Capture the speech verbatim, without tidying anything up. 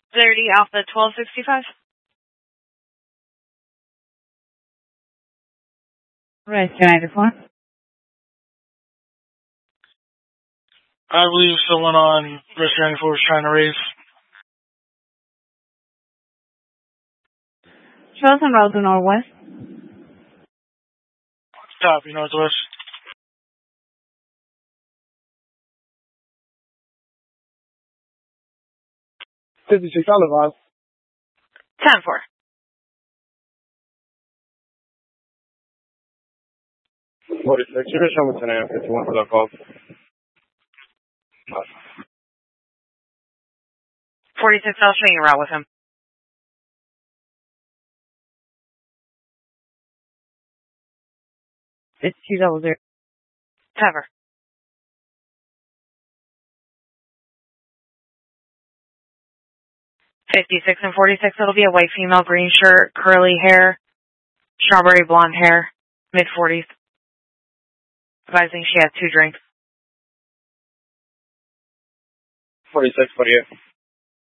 thirty Alpha twelve sixty-five. Right, can I define? I believe someone on Rescue ninety-four was trying to raise. Chosen road to northwest. Copy, northwest. fifty-six Olive ten four. forty-six, you're going to show me ten A M fifty-one for that call. forty-six, I'll show you a route with him. It's two double zero. Cover. fifty-six and forty-six, it'll be a white female, green shirt, curly hair, strawberry blonde hair, mid forties. Advising she had two drinks. forty-six, forty-eight.